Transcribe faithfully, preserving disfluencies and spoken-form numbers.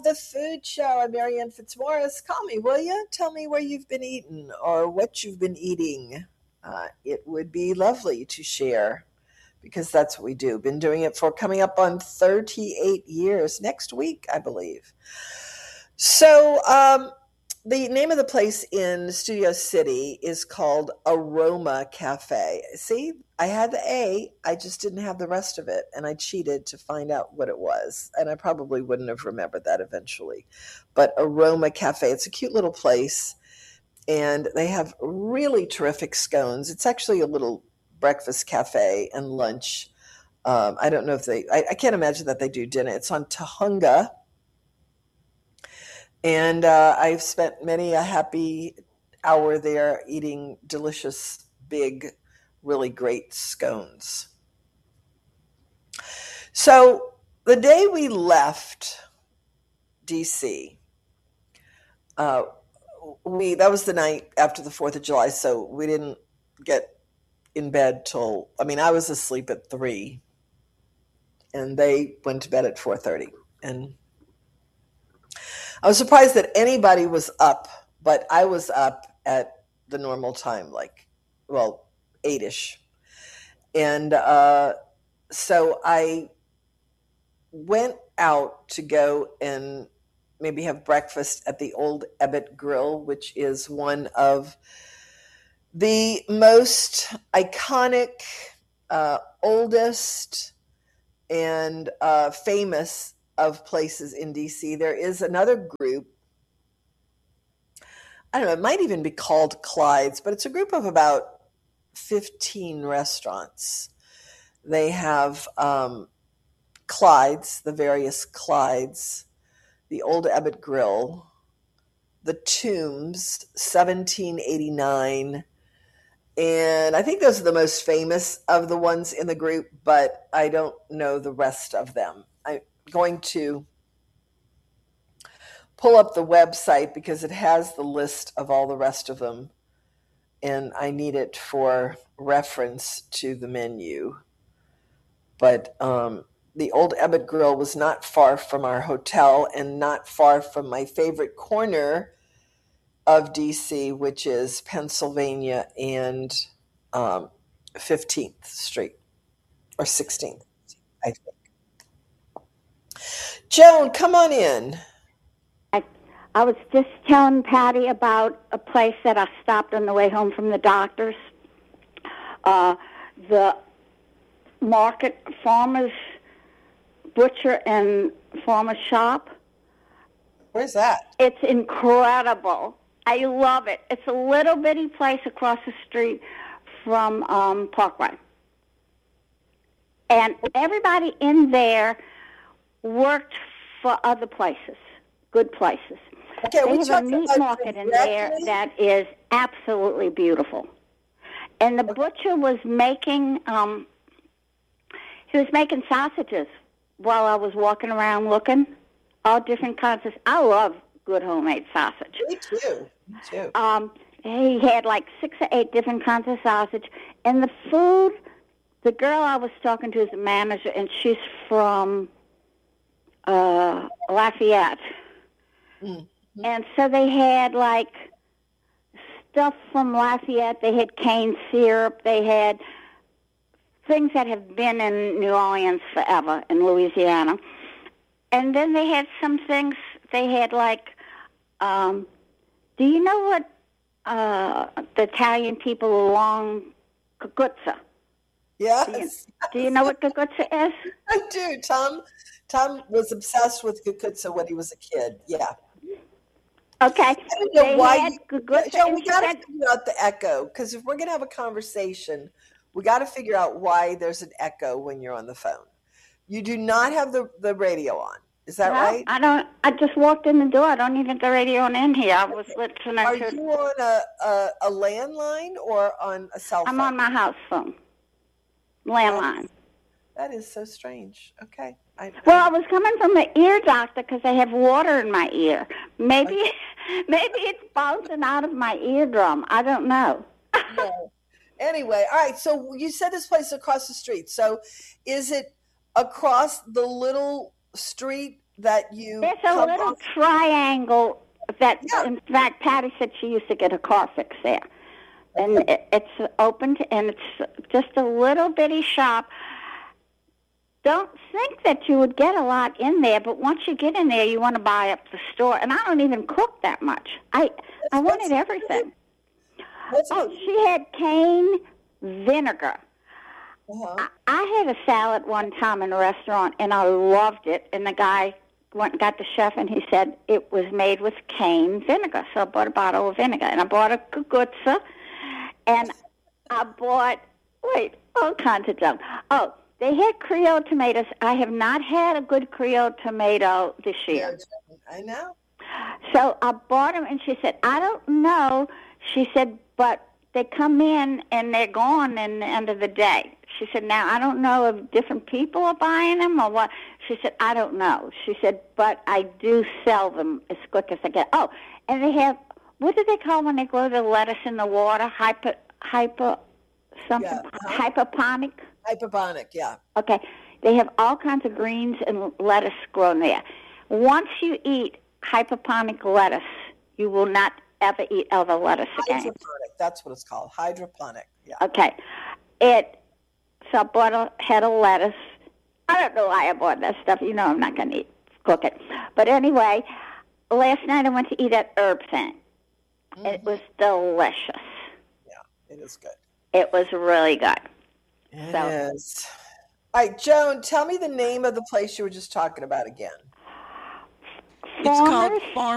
The Food Show. I'm Marianne Fitzmaurice. Call me, will you? Tell me where you've been eating or what you've been eating. Uh, it would be lovely to share because that's what we do. Been doing it for coming up on thirty-eight years next week, I believe. So, um, the name of the place in Studio City is called Aroma Cafe. See, I had the A, I just didn't have the rest of it, and I cheated to find out what it was. And I probably wouldn't have remembered that eventually. But Aroma Cafe, it's a cute little place, and they have really terrific scones. It's actually a little breakfast cafe and lunch. Um, I don't know if they, I, I can't imagine that they do dinner. It's on Tahunga. And uh, I've spent many a happy hour there eating delicious, big, really great scones. So the day we left D C, uh, we that was the night after the fourth of July, so we didn't get in bed till, I mean, I was asleep at three, and they went to bed at four thirty. And I was surprised that anybody was up, but I was up at the normal time, like, well, eight-ish. And uh, so I went out to go and maybe have breakfast at the Old Ebbitt Grill, which is one of the most iconic, uh, oldest, and uh, famous of places in D C. There is another group, I don't know, it might even be called Clyde's, but it's a group of about fifteen restaurants. They have um, Clyde's, the various Clyde's, the Old Ebbitt Grill, the Tombs, seventeen eighty-nine, and I think those are the most famous of the ones in the group, but I don't know the rest of them. I'm going to pull up the website because it has the list of all the rest of them, and I need it for reference to the menu. But um, the Old Ebbitt Grill was not far from our hotel and not far from my favorite corner of D C, which is Pennsylvania and um, fifteenth Street, or sixteenth, I think. Joan, come on in. I, I was just telling Patty about a place that I stopped on the way home from the doctor's. Uh, the Market Farmers Butcher and Farmer Shop. Where's that? It's incredible. I love it. It's a little bitty place across the street from um, Parkway. And everybody in there worked for other places, good places. Okay, they we have a talked meat about market in directly? there that is absolutely beautiful. And the butcher was making, um, he was making sausages while I was walking around looking, all different kinds of, I love good homemade sausage. Me too. Me too. Um, he had like six or eight different kinds of sausage. And the food, the girl I was talking to is a manager, and she's from uh, Lafayette. Mm-hmm. And so they had like stuff from Lafayette. They had cane syrup. They had things that have been in New Orleans forever, in Louisiana. And then they had some things, they had like, um, do you know what uh, the Italian people along Cucuzza? Yes. Do you, do you know what Cucuzza is? I do. Tom Tom was obsessed with Cucuzza when he was a kid. Yeah. Okay. I don't know they why. Had You, Cucuzza, Joe, we got to said, figure out the echo, because if we're going to have a conversation, we got to figure out why there's an echo when you're on the phone. You do not have the, the radio on. Is that no, right? I don't. I just walked in the door. I don't even have the radio on in here. I was listening Are to. you on a, a, a landline or on a cell phone? I'm on my house phone. Landline. That is so strange. Okay. I, Well, I, I was coming from the ear doctor because I have water in my ear. Maybe, okay. maybe it's bouncing out of my eardrum. I don't know. No. Anyway, all right. So you said this place across the street. So is it across the little street that you There's a come little off. triangle that, Yeah. in fact, Patty said she used to get a car fix there. And it, it's opened, and it's just a little bitty shop. Don't think that you would get a lot in there, but once you get in there, you want to buy up the store. And I don't even cook that much. I I What's- wanted everything. What's Oh, it? she had cane vinegar. Uh-huh. I, I had a salad one time in a restaurant, and I loved it. And the guy went and got the chef, and he said it was made with cane vinegar. So I bought a bottle of vinegar, and I bought a kugutsa, and I bought, wait, all kinds of junk. Oh, they had Creole tomatoes. I have not had a good Creole tomato this year. I know. So I bought them, and she said, I don't know. She said, but they come in, and they're gone in the end of the day. She said, now, I don't know if different people are buying them or what. She said, I don't know. She said, but I do sell them as quick as I get. Oh, and they have, what do they call when they grow the lettuce in the water? Hyper, hyper, something, Yeah, uh-huh. hyperponic? Hyperbonic, yeah. Okay. They have all kinds of greens and lettuce grown there. Once you eat hyperponic lettuce, you will not ever eat other lettuce again. Hydroponic, that's what it's called. Hydroponic, yeah. Okay. It, so I bought a head of lettuce. I don't know why I bought that stuff. You know I'm not going to eat, cook it. But anyway, last night I went to eat at Herb Thing. Mhm. It was delicious. Yeah, it is good. It was really good. It So- is. All right, Joan, tell me the name of the place you were just talking about again. It's called Farmers Farm